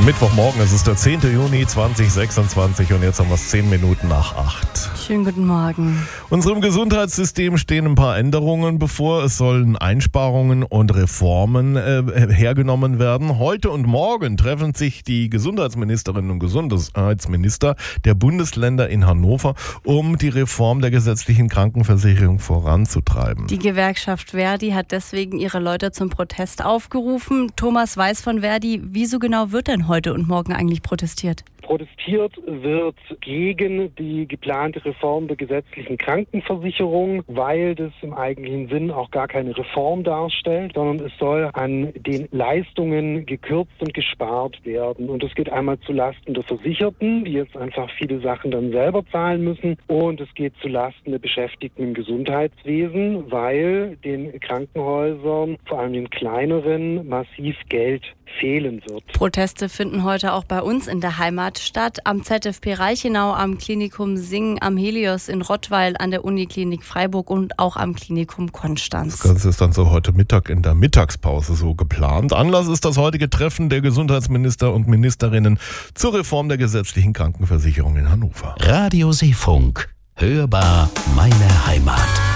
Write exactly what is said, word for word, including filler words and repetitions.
Mittwochmorgen, es ist der zehnte Juni zweitausendsechsundzwanzig und jetzt haben wir es zehn Minuten nach acht. Schönen guten Morgen. Unserem Gesundheitssystem stehen ein paar Änderungen bevor. Es sollen Einsparungen und Reformen äh, hergenommen werden. Heute und morgen treffen sich die Gesundheitsministerinnen und Gesundheitsminister der Bundesländer in Hannover, um die Reform der gesetzlichen Krankenversicherung voranzutreiben. Die Gewerkschaft Verdi hat deswegen ihre Leute zum Protest aufgerufen. Thomas Weiß von Verdi, wieso genau wird denn heute und morgen eigentlich protestiert? Protestiert wird gegen die geplante Reform der gesetzlichen Krankenversicherung, weil das im eigentlichen Sinn auch gar keine Reform darstellt, sondern es soll an den Leistungen gekürzt und gespart werden. Und das geht einmal zulasten der Versicherten, die jetzt einfach viele Sachen dann selber zahlen müssen. Und es geht zulasten der Beschäftigten im Gesundheitswesen, weil den Krankenhäusern, vor allem den kleineren, massiv Geld fehlen wird. Proteste finden heute auch bei uns in der Heimat statt. Am Z F P Reichenau, am Klinikum Singen, am Helios in Rottweil, an der Uniklinik Freiburg und auch am Klinikum Konstanz. Das Ganze ist dann so heute Mittag in der Mittagspause so geplant. Anlass ist das heutige Treffen der Gesundheitsminister und Ministerinnen zur Reform der gesetzlichen Krankenversicherung in Hannover. Radio Seefunk. Hörbar meine Heimat.